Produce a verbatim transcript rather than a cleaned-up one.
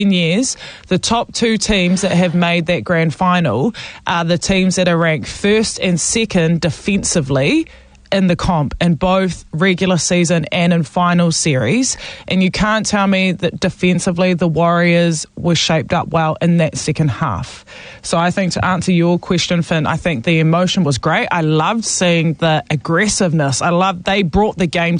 years, the top two teams that have made that grand final are the teams that are ranked first and second defensively in the comp in both regular season and in final series. And you can't tell me that defensively the Warriors were shaped up well in that second half. So I think to answer your question, Finn, I think the emotion was great. I loved seeing the aggressiveness. I loved they brought the game